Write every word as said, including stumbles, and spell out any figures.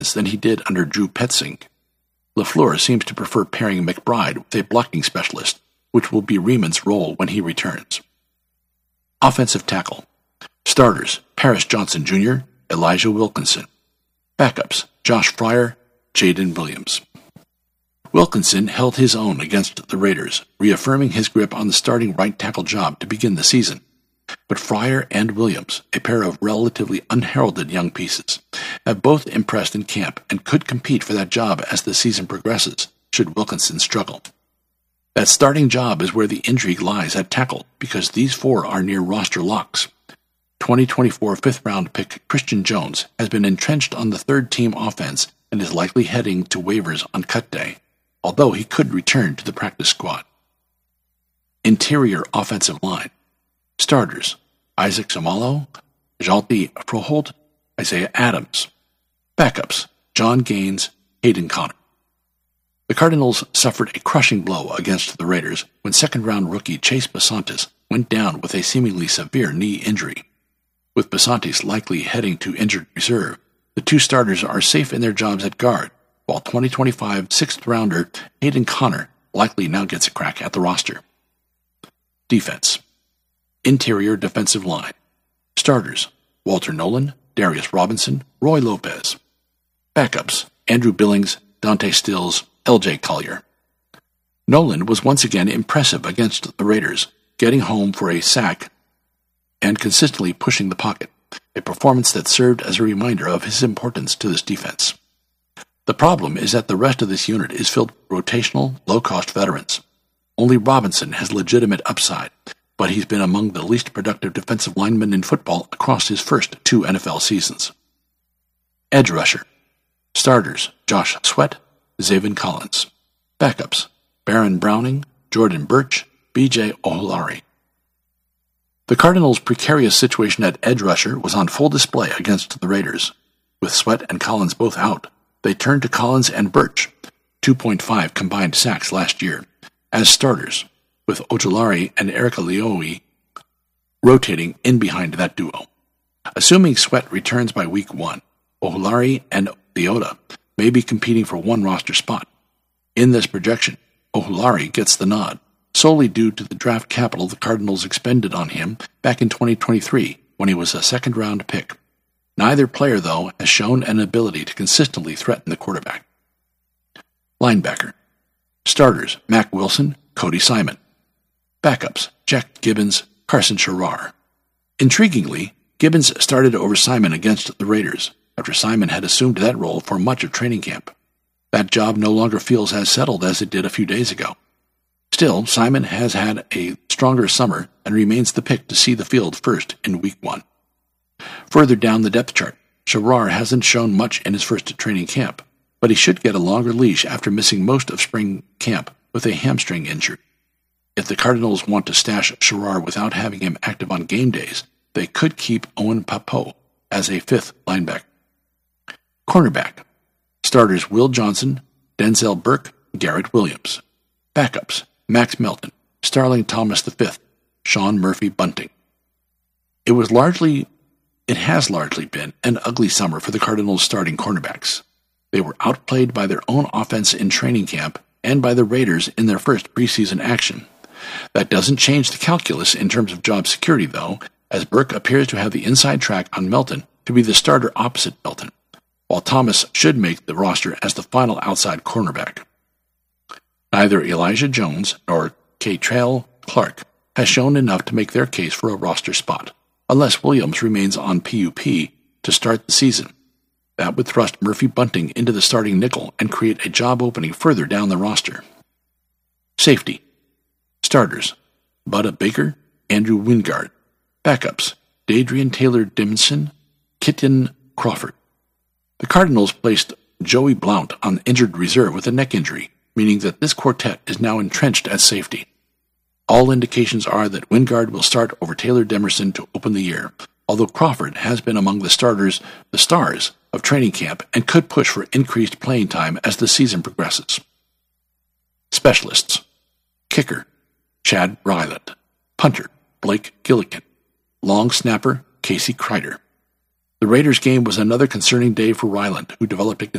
than he did under Drew Petzing. LaFleur seems to prefer pairing McBride with a blocking specialist, which will be Riemann's role when he returns. Offensive tackle. Starters, Paris Johnson Junior, Elijah Wilkinson. Backups, Josh Fryer, Jaden Williams. Wilkinson held his own against the Raiders, reaffirming his grip on the starting right tackle job to begin the season. But Fryer and Williams, a pair of relatively unheralded young pieces, have both impressed in camp and could compete for that job as the season progresses, should Wilkinson struggle. That starting job is where the intrigue lies at tackle, because these four are near roster locks. twenty twenty-four fifth-round pick Christian Jones has been entrenched on the third-team offense and is likely heading to waivers on cut day, although he could return to the practice squad. Interior offensive line. Starters, Isaac Samalo, Jalti Froholt, Isaiah Adams. Backups, John Gaines, Hayden Connor. The Cardinals suffered a crushing blow against the Raiders when second-round rookie Chase Basantis went down with a seemingly severe knee injury. With Basantis likely heading to injured reserve, the two starters are safe in their jobs at guard, while twenty twenty-five sixth-rounder Hayden Connor likely now gets a crack at the roster. Defense. Interior defensive line. Starters, Walter Nolan, Darius Robinson, Roy Lopez. Backups, Andrew Billings, Dante Stills, L J Collier. Nolan was once again impressive against the Raiders, getting home for a sack and consistently pushing the pocket, a performance that served as a reminder of his importance to this defense. The problem is that the rest of this unit is filled with rotational, low-cost veterans. Only Robinson has legitimate upside, but he's been among the least productive defensive linemen in football across his first two N F L seasons. Edge rusher. Starters, Josh Sweat, Zaven Collins. Backups, Baron Browning, Jordan Birch, B J Oholari. The Cardinals' precarious situation at edge rusher was on full display against the Raiders. With Sweat and Collins both out, they turned to Collins and Birch, two point five combined sacks last year, as starters, with Ojulari and Erica Leoe rotating in behind that duo. Assuming Sweat returns by week one, Ojulari and Leota may be competing for one roster spot. In this projection, Ojulari gets the nod, solely due to the draft capital the Cardinals expended on him back in twenty twenty-three when he was a second-round pick. Neither player, though, has shown an ability to consistently threaten the quarterback. Linebacker. Starters, Mac Wilson, Cody Simon. Backups, Jack Gibbons, Carson Sherrar. Intriguingly, Gibbons started over Simon against the Raiders, after Simon had assumed that role for much of training camp. That job no longer feels as settled as it did a few days ago. Still, Simon has had a stronger summer and remains the pick to see the field first in week one. Further down the depth chart, Sherrar hasn't shown much in his first training camp, but he should get a longer leash after missing most of spring camp with a hamstring injury. If the Cardinals want to stash Sherrar without having him active on game days, they could keep Owen Pappoe as a fifth linebacker. Cornerback. Starters Will Johnson, Denzel Burke, Garrett Williams. Backups, Max Melton, Starling Thomas the fifth, Sean Murphy Bunting. It was largely, it has largely been an ugly summer for the Cardinals' starting cornerbacks. They were outplayed by their own offense in training camp and by the Raiders in their first preseason action. That doesn't change the calculus in terms of job security, though, as Burke appears to have the inside track on Melton to be the starter opposite Melton, while Thomas should make the roster as the final outside cornerback. Neither Elijah Jones nor Keitrell Clark has shown enough to make their case for a roster spot, unless Williams remains on P U P to start the season. That would thrust Murphy Bunting into the starting nickel and create a job opening further down the roster. Safety. Starters, Budda Baker, Andrew Wingard. Backups, Dadrian Taylor-Dimson, Kitten Crawford. The Cardinals placed Joey Blount on injured reserve with a neck injury, meaning that this quartet is now entrenched at safety. All indications are that Wingard will start over Taylor Demerson to open the year, although Crawford has been among the starters, the stars, of training camp and could push for increased playing time as the season progresses. Specialists. Kicker, Chad Ryland. Punter, Blake Gillikin. Long snapper, Casey Kreider. The Raiders game was another concerning day for Ryland, who developed a